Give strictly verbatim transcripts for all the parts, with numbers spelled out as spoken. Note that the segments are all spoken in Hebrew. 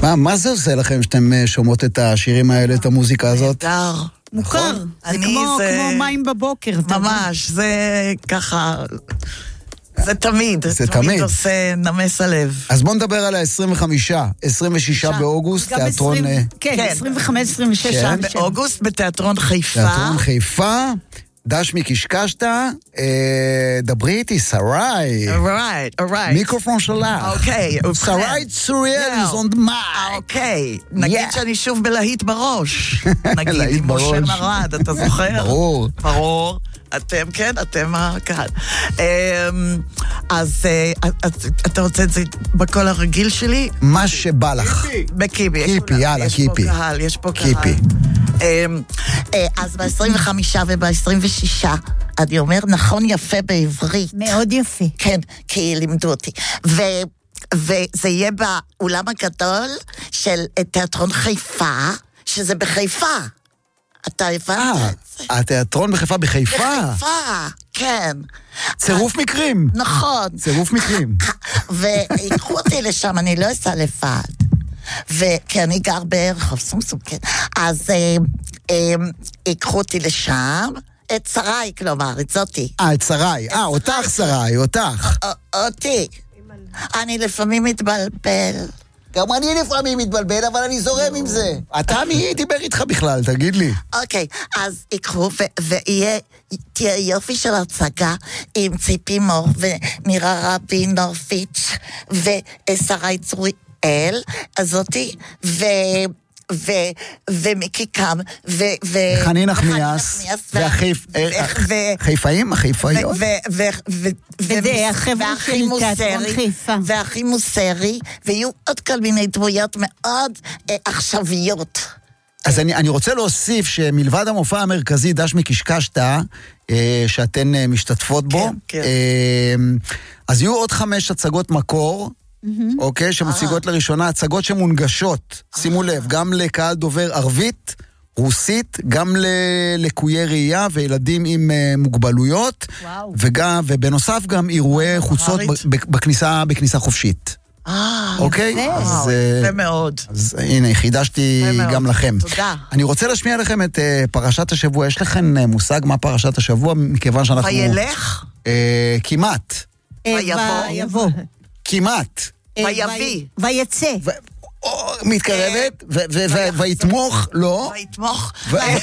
מה, מה זה עושה לכם שאתם שומעות את השירים האלה, את המוזיקה הזאת? נהדר. מוכר. זה כמו מים בבוקר. ממש, זה ככה... זה תמיד, זה תמיד תמיד עושה נמס הלב. אז בוא נדבר על ה-עשרים וחמישה, עשרים ושישה באוגוסט, תיאטרון... כן, עשרים וחמש עשרים ושש באוגוסט בתיאטרון חיפה. תיאטרון חיפה, דשמי קשקשת, דברי איתי, שרי. Alright, alright. מיקרופון שלך. אוקיי. שרי צוריאל is on the mic. אוקיי, נגיד שאני שוב בלהיט בראש. נגיד, עם משה מרד, אתה זוכר? ברור. ברור. אתם, כן, אתם הקהל. אז אתה רוצה את זה בקול הרגיל שלי? מה שבא לך. בקיבי. קיפי, יאללה, קיפי. יש פה קהל, יש פה קהל. קיפי. אז ב-עשרים וחמישה וב-עשרים ושישה, אני אומר נכון יפה בעברית. מאוד יפה. כן, כי לימדו אותי. וזה יהיה באולם הגדול של תיאטרון חיפה, שזה בחיפה. אתה הבנת את זה? התיאטרון בחיפה בחיפה? בחיפה, כן. צירוף מקרים. נכון. צירוף מקרים. ויקחו אותי לשם, אני לא אסע לבד. כי אני גר ברחוב סומסום, כן. אז ייקחו אותי לשם, את שרי, כלומר, את זאתי. אה, את שרי. אה, אותך שרי, אותך. אותי. אני לפעמים מתבלבל. גם אני לפעמים מתבלבל, אבל אני זורם עם זה. אתה מי דיבר איתך בכלל, תגיד לי. אוקיי, אז יקחו ויהיה, תהיה יופי של הצגה עם ציפי מור ומירה רבין נורפיץ' ושרי צוריאל, הזאתי, ו... ו... ומיקי קם, ו... ו... חנין נחמיאס, והחיפאים, החיפאיות. וזה החבר'ה של תיאטרון חיפה. והכי מוסרי, ויהיו עוד כל מיני דמויות מאוד עכשוויות. אז אני, אני רוצה להוסיף שמלבד המופע המרכזי, דשמי קשקשת, שאתן משתתפות בו, כן, כן. אז יהיו עוד חמש הצגות מקור, אוקיי, שמציגות לראשונה הצגות שמונגשות, שימו לב, גם לקהל דובר ערבית, רוסית, גם ללקויי ראייה וילדים עם מוגבלויות, וגם, ובנוסף גם אירועי חוצות בכניסה, בכניסה חופשית. אוקיי? אז זה מאוד. אז הנה, חידשתי גם לכם. תודה. אני רוצה להשמיע לכם את פרשת השבוע. יש לכם מושג מה פרשת השבוע, מכיוון שאנחנו... וילך? כמעט. ויבוא. כמעט. ויביא. ויצא. מתקרבת, ויתמוך, לא. ויתמוך.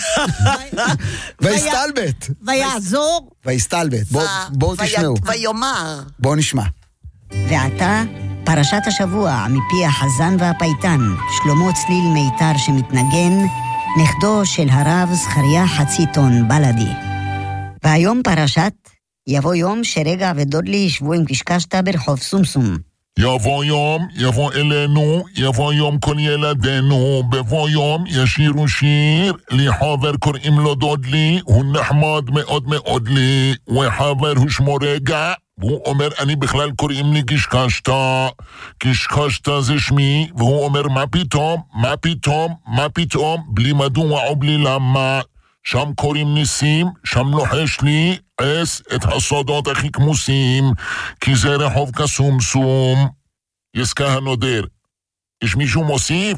ויסתלבט. ויעזור. ויסתלבט. בואו תשמעו. ויאמר. בואו נשמע. ועתה, פרשת השבוע מפי החזן והפייטן, שלמה צליל מיתר שמתנגן, נכדו של הרב זכריה חציטון בלדי. והיום פרשת, יבוא יום שרגע ודודלי ישבו עם קשקשת ברחוב סומסום. יבוא יום, יבוא אלינו, יבוא יום כל ילדינו, בבוא יום ישירו שיר, לי חבר קוראים לו דודלי, הוא נחמד מאוד מאוד לי, וחבר הוא שמו רגע, והוא אומר, אני בכלל קוראים לי קשקשתה, קשקשתה זה שמי, והוא אומר, מה פתאום, מה פתאום, מה פתאום, בלי מדוע או בלי למה, שם קוראים ניסים, שם לוחש לי עס את הסודות הכי כמוסים, כי זה רחוב כסומסום. יסקה הנודר. יש מישהו מוסיף?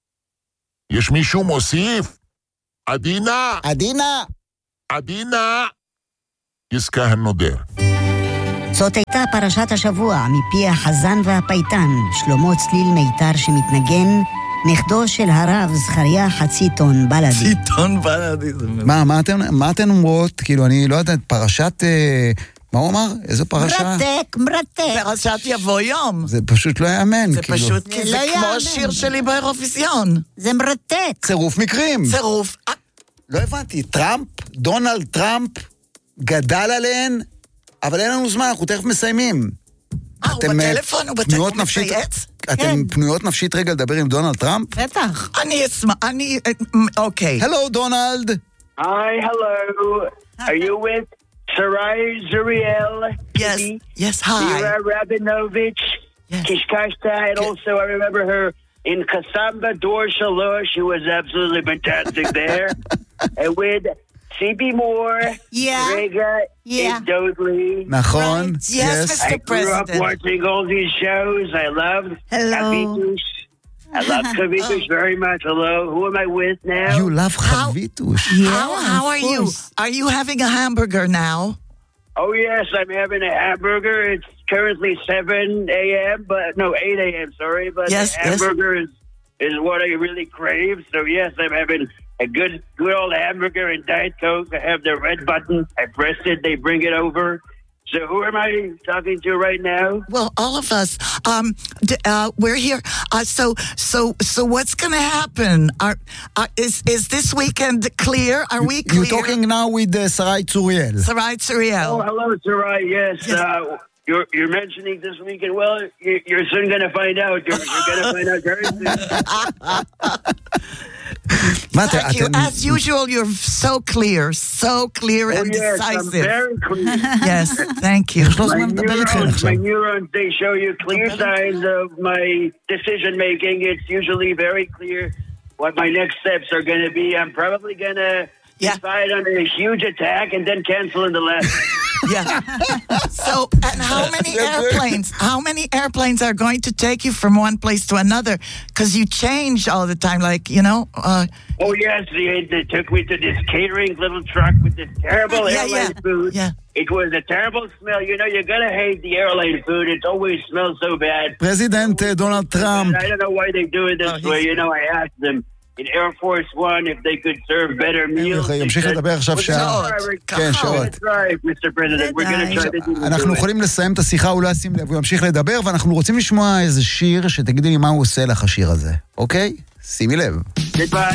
יש מישהו מוסיף? עדינה! עדינה! עדינה! יסקה הנודר. זאת הייתה פרשת השבוע מפי החזן והפייטן, שלמה צליל מיתר שמתנגן, נכדו של הרב זכריה חציטון בלדי. חציטון בלדי. מה, מה אתן, מה אתן אומרות? כאילו, אני לא יודעת, פרשת... מה הוא אמר? איזה פרשה? מרתק, מרתק. פרשת יבוא יום. זה פשוט לא יאמן. זה פשוט, כי זה כמו השיר שלי באירוויזיון. זה מרתק. צירוף מקרים. צירוף. לא הבנתי, טראמפ, דונלד טראמפ, גדל עליהן, אבל אין לנו זמן, אנחנו תכף מסיימים. אה, הוא בטלפון, הוא בטלפון מצייץ? אתם פנויות נפשית רגע לדבר עם דונלד טראמפ? בטח. אני אשמע, אני... אוקיי. Hello, Donald. Hi, hello. Are you with Sarai Zuriel? Yes, yes, hi. Mira Rabinovich? Yes. Kishkashta, and also I remember her in Kasamba Dor Shalosh, who was absolutely fantastic there. And with C B Moore, yeah. Rega, yeah. and Dodley. נכון. Right. Yes, yes. Mister I grew President. up watching all these shows. I loved Hello. Habitus. I love Chavitush very much. Hello, who am I with now? You love How- חביתוש. how how of are you? course. Are you having a hamburger now? Oh yes, I'm having a hamburger. It's currently seven a.m., but no, eight a.m., sorry, but Yes, the yes. hamburger is, is what I really crave. So yes, I'm having a good good old hamburger and Diet Coke. I have the red button. I press it, they bring it over. So who am I talking to right now? Well, all of us. Um, d- uh, we're here. Uh, so, so, so, what's going to happen? Are, are is is this weekend clear? Are we clear? You're talking now with uh, Sarai Tsuriel. Sarai Tsuriel. Oh, hello, Sarai. Yes, Yes. uh, you're you're mentioning this weekend. Well, you- you're soon going to find out. You're, you're going to find out very soon. מה אתם... Thank you. אתם- As usual, you're so clear, so clear Oh and yes, I'm decisive. very clear. Yes, thank you. יש לו My זמן לדבר איתכם neurons, עכשיו. my neurons, they show you clear signs of my decision making. It's usually very clear what my next steps are going to be. I'm probably going to Yeah. decide on a huge attack and then cancel in the last. Yeah. So, and how many airplanes? How many airplanes are going to take you from one place to another? Because you change all the time, like you know. Uh, Oh yes, they, they took me to this catering little truck with this terrible Yeah, airline yeah, food. yeah. It was a terrible smell. You know, you're gonna hate the airline food. It always smells so bad. פרזידנט אה, דונלד טראמפ. I don't know why they do it this Oh, way. he's- You know, I asked them in Air Force One if they could serve better meals. ימשיך They said, לדבר עכשיו "We're שעה." gonna try, כן, we're שעות. gonna try, מיסטר President. We're gonna try to do אנחנו it. יכולים לסיים את השיחה, אולי שים לב, הוא ימשיך לדבר, ואנחנו רוצים לשמוע איזה שיר שתגידי לי מה הוא עושה לך השיר הזה, אוקיי? שימי לב. Goodbye.